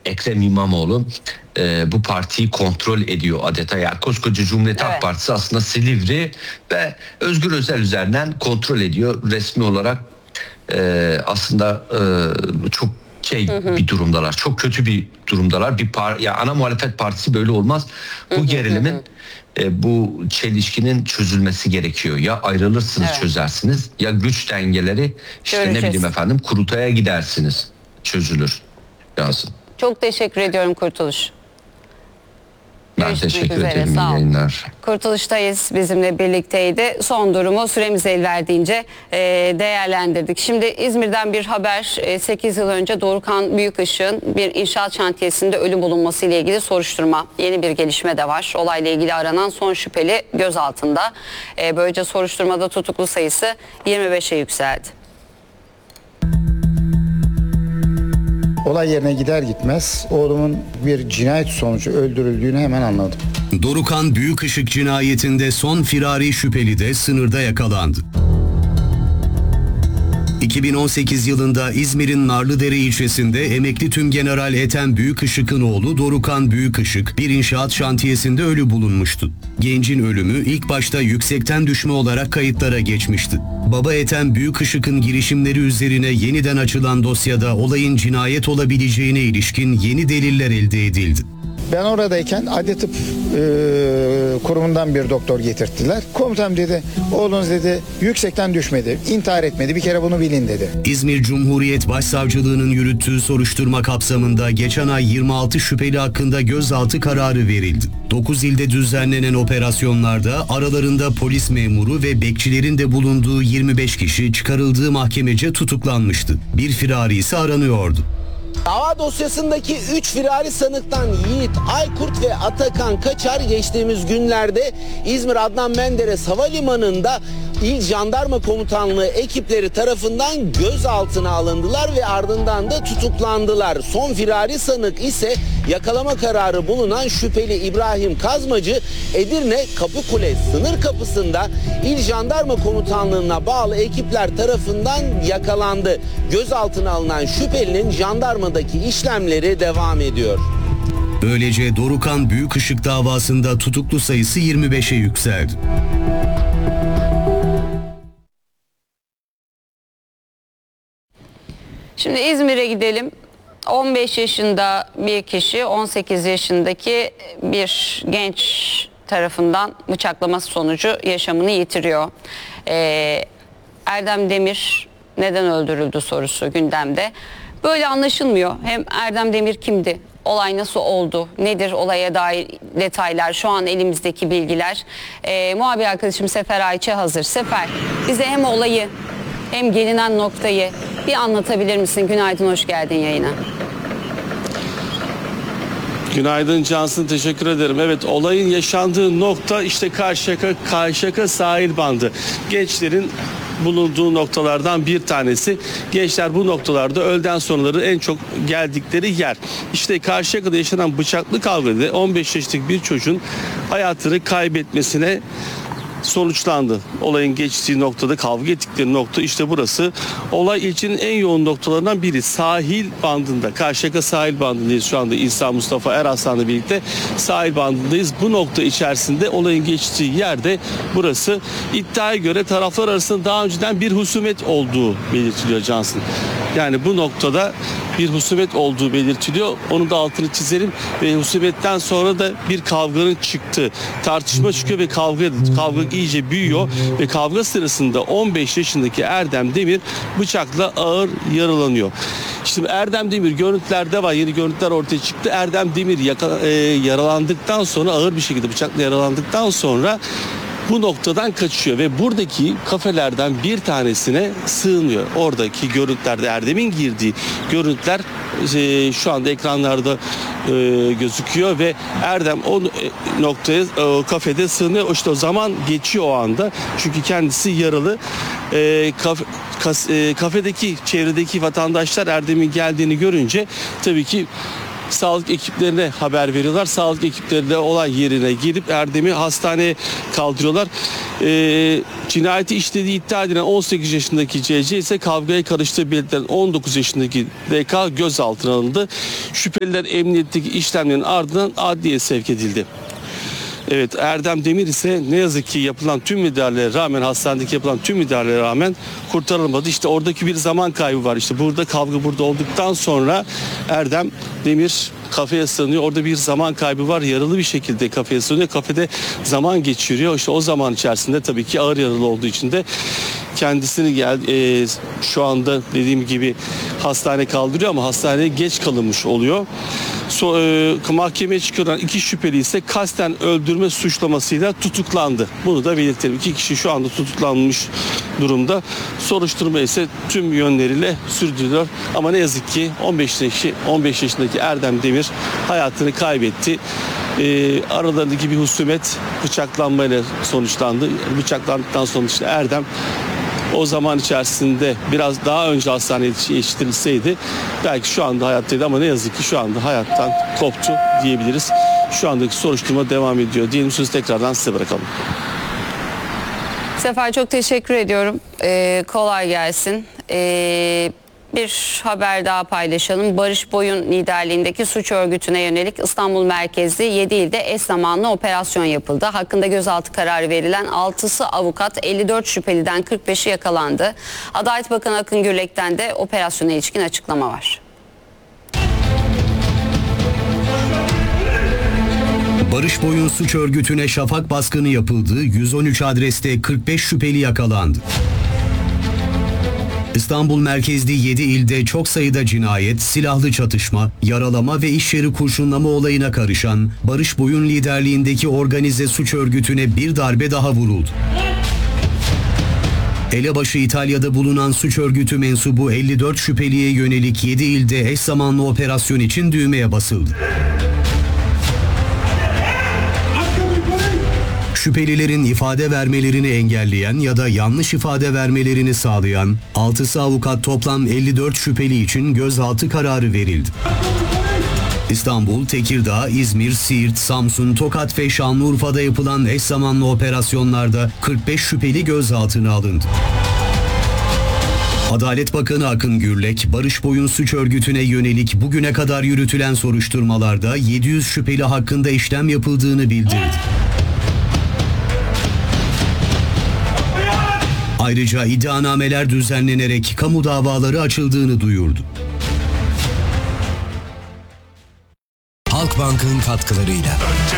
Ekrem İmamoğlu bu partiyi kontrol ediyor adeta. Yani koskoca Cumhuriyet Halk Partisi aslında Silivri ve Özgür Özel üzerinden kontrol ediyor. Resmi olarak aslında çok bir durumdalar. Çok kötü bir durumdalar. Ya ana muhalefet partisi böyle olmaz. Bu gerilimin bu çelişkinin çözülmesi gerekiyor. Ya ayrılırsınız çözersiniz, ya güç dengeleri işte ne bileyim efendim kurultaya gidersiniz, çözülür lazım. Çok teşekkür ediyorum Kurtuluş. Ben teşekkür ederim. İyi yayınlar. Kurtuluş'tayız, bizimle birlikteydi. Son durumu süremiz el verdiğince değerlendirdik. Şimdi İzmir'den bir haber. 8 yıl önce Dorukhan Büyükışık'ın bir inşaat şantiyesinde ölü bulunması ile ilgili soruşturma. Yeni bir gelişme de var. Olayla ilgili aranan son şüpheli gözaltında. Böylece soruşturmada tutuklu sayısı 25'e yükseldi. Olay yerine gider gitmez oğlumun bir cinayet sonucu öldürüldüğünü hemen anladım. Dorukhan Büyükışık cinayetinde son firari şüpheli de sınırda yakalandı. 2018 yılında İzmir'in Narlıdere ilçesinde emekli tümgeneral Ethem Büyükışık'ın oğlu Dorukhan Büyükışık bir inşaat şantiyesinde ölü bulunmuştu. Gencin ölümü ilk başta yüksekten düşme olarak kayıtlara geçmişti. Baba Ethem Büyükışık'ın girişimleri üzerine yeniden açılan dosyada olayın cinayet olabileceğine ilişkin yeni deliller elde edildi. Ben oradayken Adli Tıp kurumundan bir doktor getirttiler. Komutanım dedi, oğlunuz dedi yüksekten düşmedi, intihar etmedi, bir kere bunu bilin dedi. İzmir Cumhuriyet Başsavcılığı'nın yürüttüğü soruşturma kapsamında geçen ay 26 şüpheli hakkında gözaltı kararı verildi. 9 ilde düzenlenen operasyonlarda aralarında polis memuru ve bekçilerin de bulunduğu 25 kişi çıkarıldığı mahkemece tutuklanmıştı. Bir firari ise aranıyordu. Dava dosyasındaki 3 firari sanıktan Yiğit, Aykurt ve Atakan Kaçar geçtiğimiz günlerde İzmir Adnan Menderes Havalimanı'nda İl Jandarma Komutanlığı ekipleri tarafından gözaltına alındılar ve ardından da tutuklandılar. Son firari sanık ise yakalama kararı bulunan şüpheli İbrahim Kazmacı Edirne Kapıkule sınır kapısında İl Jandarma Komutanlığı'na bağlı ekipler tarafından yakalandı. Gözaltına alınan şüphelinin jandarmadaki işlemleri devam ediyor. Böylece Dorukhan Büyükışık davasında tutuklu sayısı 25'e yükseldi. Şimdi İzmir'e gidelim. 15 yaşında bir kişi 18 yaşındaki bir genç tarafından bıçaklaması sonucu yaşamını yitiriyor. Erdem Demir neden öldürüldü sorusu gündemde. Böyle anlaşılmıyor. Hem Erdem Demir kimdi? Olay nasıl oldu? Nedir olaya dair detaylar? Şu an elimizdeki bilgiler. Muhabir arkadaşım Sefer Ayça hazır. Sefer, bize hem olayı hem gelinen noktayı bir anlatabilir misin? Günaydın, hoş geldin yayına. Günaydın Cansın, teşekkür ederim. Evet, olayın yaşandığı nokta işte Karşıyaka sahil bandı. Gençlerin bulunduğu noktalardan bir tanesi. Gençler bu noktalarda öğleden sonraları en çok geldikleri yer. İşte Karşıyaka'da yaşanan bıçaklı kavgada 15 yaşındaki bir çocuğun hayatını kaybetmesine sonuçlandı. Olayın geçtiği noktada, kavga ettikleri nokta işte burası. Olay ilçenin en yoğun noktalarından biri. Sahil bandında, Karşıyaka sahil bandındayız şu anda. İsa Mustafa Eraslan'la birlikte sahil bandındayız. Bu nokta içerisinde olayın geçtiği yerde burası. İddiaya göre taraflar arasında daha önceden bir husumet olduğu belirtiliyor Cansın. Yani bu noktada bir husumet olduğu belirtiliyor. Onu da altını çizelim ve husumetten sonra da bir kavganın çıktığı, tartışma çıkıyor ve kavga iyice büyüyor ve kavga sırasında 15 yaşındaki Erdem Demir bıçakla ağır yaralanıyor. Şimdi Erdem Demir görüntülerde var, yeni görüntüler ortaya çıktı. Erdem Demir yaralandıktan sonra, ağır bir şekilde bıçakla yaralandıktan sonra bu noktadan kaçıyor ve buradaki kafelerden bir tanesine sığınıyor. Oradaki görüntülerde Erdem'in girdiği görüntüler şu anda ekranlarda gözüküyor ve Erdem o noktaya, o kafede sığınıyor. İşte o zaman geçiyor o anda. Çünkü kendisi yaralı. Kafedeki, çevredeki vatandaşlar Erdem'in geldiğini görünce tabii ki sağlık ekiplerine haber veriyorlar. Sağlık ekipleri de olay yerine gidip Erdem'i hastaneye kaldırıyorlar. Cinayeti işlediği iddia edilen 18 yaşındaki CC ise kavgaya karıştığı belirtilen 19 yaşındaki DK gözaltına alındı. Şüpheliler emniyetteki işlemlerin ardından adliyeye sevk edildi. Evet, Erdem Demir ise ne yazık ki yapılan tüm müdahalelere rağmen, hastanedeki yapılan tüm müdahalelere rağmen kurtarılmadı. İşte oradaki bir zaman kaybı var. İşte burada kavga burada olduktan sonra Erdem Demir kafeye sığınıyor. Orada bir zaman kaybı var. Yaralı bir şekilde kafeye sığınıyor. Kafede zaman geçiriyor. İşte o zaman içerisinde tabii ki ağır yaralı olduğu için de kendisini şu anda dediğim gibi hastane kaldırıyor ama hastaneye geç kalınmış oluyor. Mahkemeye çıkarılan 2 şüpheli ise kasten öldürme suçlamasıyla tutuklandı. Bunu da belirtelim. 2 kişi şu anda tutuklanmış durumda. Soruşturma ise tüm yönleriyle sürdürülüyor. Ama ne yazık ki 15 yaşındaki Erdem Demir hayatını kaybetti. Aralarındaki bir husumet bıçaklanmayla sonuçlandı. Bıçaklandıktan sonra işte Erdem o zaman içerisinde biraz daha önce hastaneye yetiştirilseydi belki şu anda hayattaydı ama ne yazık ki şu anda hayattan koptu diyebiliriz. Şu andaki soruşturma devam ediyor. Diyelim, sözü tekrardan size bırakalım. Sefer, çok teşekkür ediyorum. Kolay gelsin. Bir haber daha paylaşalım. Barış Boy'un liderliğindeki suç örgütüne yönelik İstanbul merkezli 7 ilde eş zamanlı operasyon yapıldı. Hakkında gözaltı kararı verilen 6'sı avukat, 54 şüpheliden 45'i yakalandı. Adalet Bakanı Akın Gürlek'ten de operasyona ilişkin açıklama var. Barış Boy'un suç örgütüne şafak baskını yapıldı. 113 adreste 45 şüpheli yakalandı. İstanbul merkezli 7 ilde çok sayıda cinayet, silahlı çatışma, yaralama ve iş yeri kurşunlama olayına karışan Barış Boy'un liderliğindeki organize suç örgütüne bir darbe daha vuruldu. Elebaşı İtalya'da bulunan suç örgütü mensubu 54 şüpheliye yönelik 7 ilde eş zamanlı operasyon için düğmeye basıldı. Şüphelilerin ifade vermelerini engelleyen ya da yanlış ifade vermelerini sağlayan 6'sı avukat toplam 54 şüpheli için gözaltı kararı verildi. İstanbul, Tekirdağ, İzmir, Siirt, Samsun, Tokat ve Şanlıurfa'da yapılan eş zamanlı operasyonlarda 45 şüpheli gözaltına alındı. Adalet Bakanı Akın Gürlek, Barış Boy'un suç örgütüne yönelik bugüne kadar yürütülen soruşturmalarda 700 şüpheli hakkında işlem yapıldığını bildirdi. Ayrıca iddianameler düzenlenerek kamu davaları açıldığını duyurdu. Halkbank'ın katkılarıyla.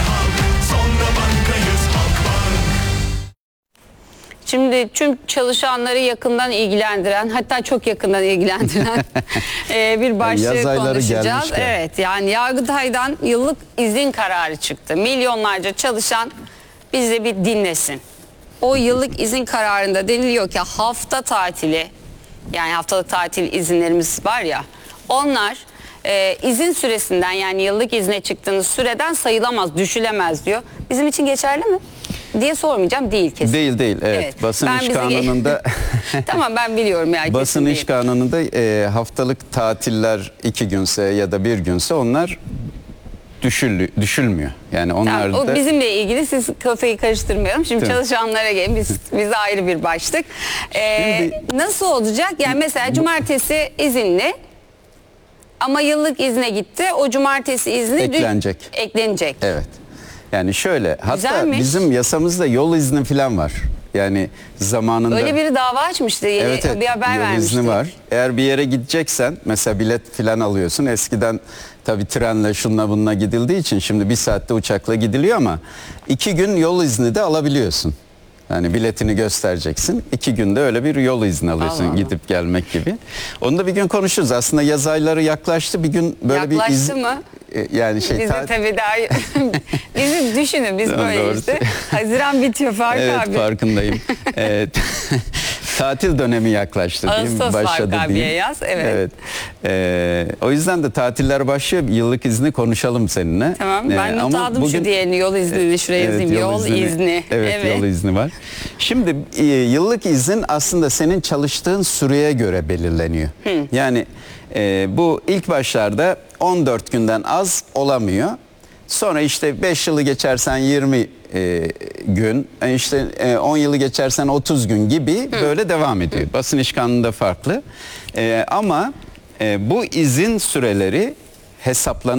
Şimdi tüm çalışanları yakından ilgilendiren, hatta çok yakından ilgilendiren bir başlığı konuşacağız. Gelmişken. Evet, yani Yargıtay'dan yıllık izin kararı çıktı. Milyonlarca çalışan bizi bir dinlesin. O yıllık izin kararında deniliyor ki hafta tatili, yani haftalık tatil izinlerimiz var ya, onlar izin süresinden, yani yıllık izne çıktığınız süreden sayılamaz, düşülemez diyor. Bizim için geçerli mi diye sormayacağım, değil kesin. Değil evet. Basın iş kanununda tamam, ben biliyorum ya. basın iş kanununda haftalık tatiller 2 günse ya da 1 günse onlar düşülmüyor. Yani onlar tamam, da o bizimle ilgili, siz kafayı karıştırmayalım. Şimdi tamam. Çalışanlara gelin, biz ayrı bir başlık. Nasıl olacak? Yani mesela cumartesi izinli ama yıllık izne gitti. O cumartesi izni eklenecek. Evet. Yani şöyle, hatta Güzelmiş. bizim yasamızda yol izni falan var. Yani zamanında Öyle biri dava açmıştı. Evet, bir haber yol vermişti. izni var. Eğer bir yere gideceksen mesela bilet falan alıyorsun. Eskiden tabii trenle şunla bununla gidildiği için şimdi 1 saatte uçakla gidiliyor ama 2 gün yol izni de alabiliyorsun. Yani biletini göstereceksin. 2 günde öyle bir yol izni alıyorsun, Allah gidip gelmek gibi. Onu da bir gün konuşuruz. Aslında yaz ayları yaklaştı. Bir gün böyle Yaklaştı bir izin mı? Yani Bizi tabii daha bizi düşünün, biz Tamam, böyle doğru. işte. Haziran bitiyor Fark evet, abi. farkındayım. Tatil dönemi yaklaştı diyeyim. Ağustos Başladı Fark abiye diyeyim. yaz. Evet. O yüzden de tatiller başlıyor. Yıllık izni konuşalım seninle. Tamam, ben not ama aldım şu diğerini, yol iznini şuraya yazayım. Yol izni. Evet, yol izni var. Şimdi yıllık izin aslında senin çalıştığın süreye göre belirleniyor. Yani bu ilk başlarda 14 günden az olamıyor. Sonra işte 5 yılı geçersen 20 gün, işte 10 yılı geçersen 30 gün gibi böyle devam ediyor. Basın iş kanununda farklı. Ama bu izin süreleri hesaplanıyor.